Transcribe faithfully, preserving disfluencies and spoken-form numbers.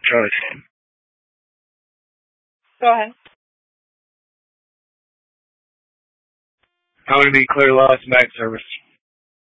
Charlie ten. Go ahead. I want to be clear loss MAC service.